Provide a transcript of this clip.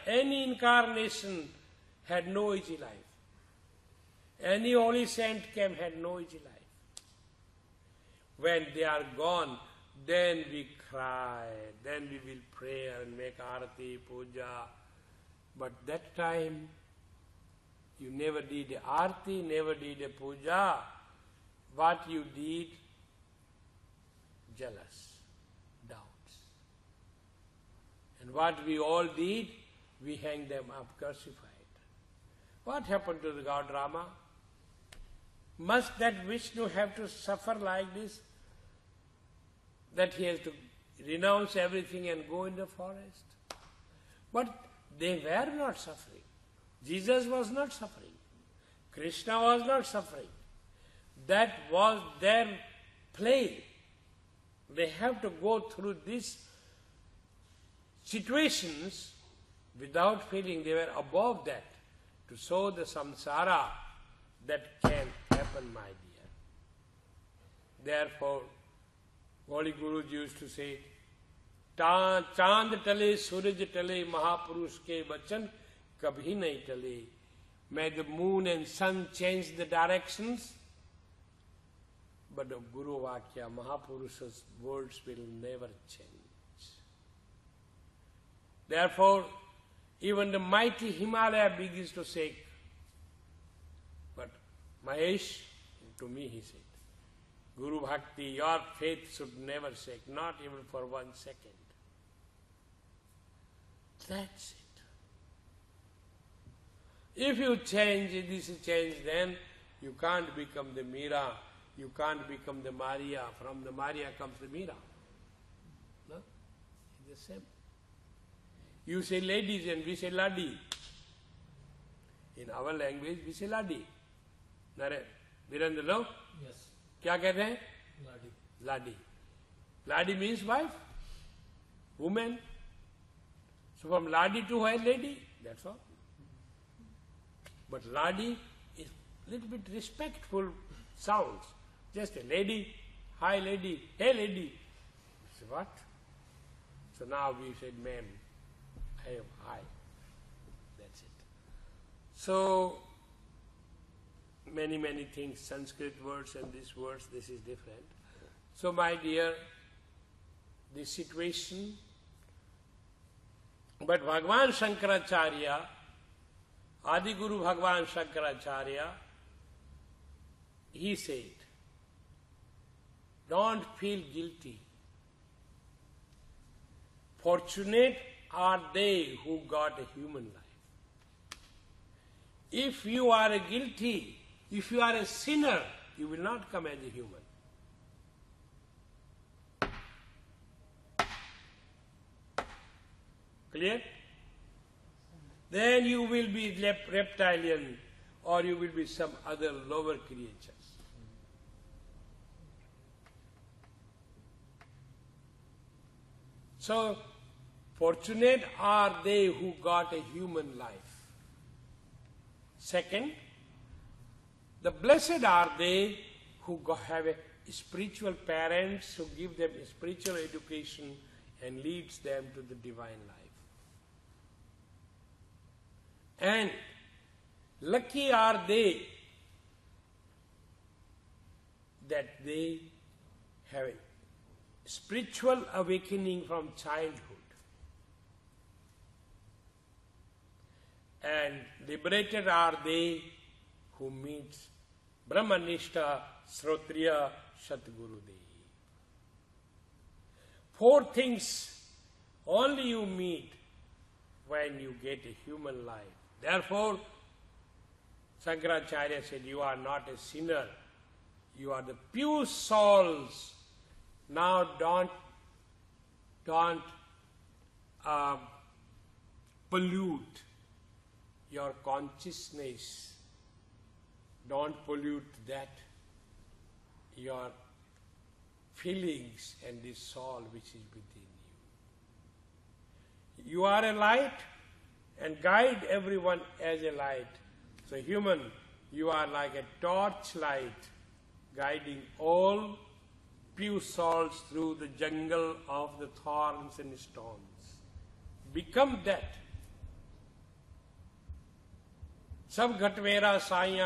any incarnation had no easy life. Any holy saint came had no easy life. When they are gone, then we cry, then we will pray and make arati, puja. But that time, you never did a arati, never did a puja. What you did? Jealous, doubts. And what we all did, we hang them up crucified. What happened to the god Rama? Must that Vishnu have to suffer like this? That he has to renounce everything and go in the forest? But they were not suffering. Jesus was not suffering. Krishna was not suffering. That was their play. They have to go through these situations without feeling they were above that, to show the samsara that can happen, my dear. Therefore, Holy Guru used to say, Chand tale, Suraj tale, Mahapurush ke bachan kabhi nahi tale. May the moon and sun change the directions, but the Guru Vakya, Mahapurusha's words will never change. Therefore, even the mighty Himalaya begins to shake. But Mahesh, to me he said, Guru Bhakti, your faith should never shake, not even for 1 second. That's it. If you change, this change, then you can't become the Meera, you can't become the Maria. From the Maria comes the Meera. No? It's the same. You say ladies and we say ladi. In our language we say ladi. Virendra, no? Yes. क्या कहते हैं? Ladi. Ladi. Ladi means wife, woman. So from ladi to her lady, that's all. But ladi is little bit respectful sounds. Just a lady, hi lady, hey lady. So what? So now we said ma'am, I am hi. That's it. So many things, Sanskrit words and these words, this is different. So my dear, this situation, but Bhagavan Shankaracharya, Adi Guru Bhagavan Shankaracharya, he said, don't feel guilty. Fortunate are they who got a human life. If you are a guilty, if you are a sinner, you will not come as a human. Clear? Then you will be reptilian or you will be some other lower creatures. So, fortunate are they who got a human life. Second, the blessed are they who have a spiritual parents who give them a spiritual education and leads them to the divine life. And lucky are they that they have a spiritual awakening from childhood. And liberated are they who meet Brahmanishta Srotriya Satguru Dehi. 4 things only you meet when you get a human life. Therefore, Shankaracharya said, you are not a sinner, you are the pure souls. Now don't pollute your consciousness. Don't pollute that, your feelings and the soul which is within you. You are a light and guide everyone as a light. So human, you are like a torchlight guiding all pure souls through the jungle of the thorns and stones. Become that. सब घट मेरा साइया